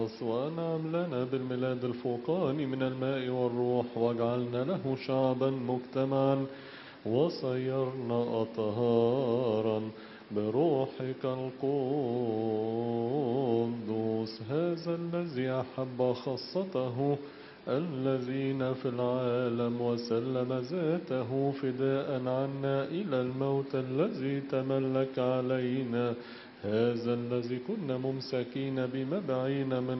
وأنعم لنا بالميلاد الفوقاني من الماء والروح، واجعلنا له شعبا مجتمعا، وصيرنا أطهارا بروحك القدوس. هذا الذي أحب خاصته الذين في العالم، وسلم ذاته فداء عنا إلى الموت الذي تملك علينا. هذا الذي كنا ممسكين بمبعين من